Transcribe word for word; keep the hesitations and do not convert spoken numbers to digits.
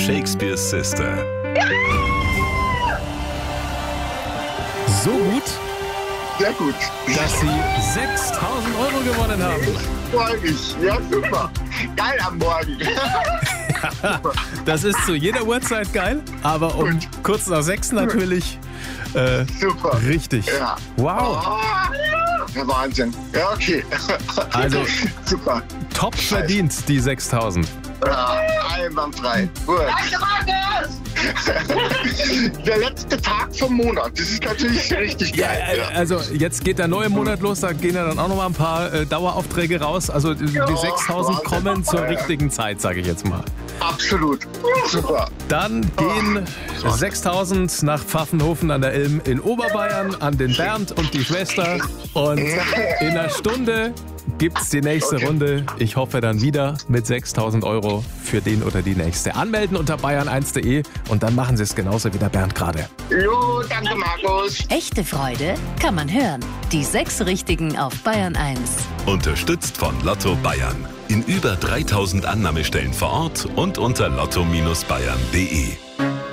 Shakespeare's Sister. So gut, Sehr gut. dass Sie sechstausend Euro gewonnen haben. Ich freue mich. Ja, super. Geil am Morgen. Das ist zu jeder Uhrzeit geil, aber um kurz nach sechs natürlich äh, Super. richtig. Ja. Wow, Oh, ja, Wahnsinn. Ja, okay. Also- super. top verdient die sechstausend. Ja, einwandfrei. Gut. Der letzte Tag vom Monat. Das ist natürlich richtig Ja, geil. äh, also jetzt geht der neue Monat los, da gehen ja dann auch noch mal ein paar äh, Daueraufträge raus. Also die, die Ja, sechstausend Wahnsinn. kommen zur Ja. richtigen Zeit, sage ich jetzt mal. Absolut. Super. Dann gehen sechstausend nach Pfaffenhofen an der Ilm in Oberbayern an den Bernd und die Schwester. Und in einer Stunde gibt's die nächste Okay. Runde. Ich hoffe dann wieder mit sechstausend Euro für den oder die nächste. Anmelden unter bayern eins punkt de und dann machen Sie es genauso wie der Bernd gerade. Jo, danke Markus. Echte Freude kann man hören. Die sechs Richtigen auf Bayern eins. Unterstützt von Lotto Bayern. In über dreitausend Annahmestellen vor Ort und unter lotto Bindestrich bayern punkt de.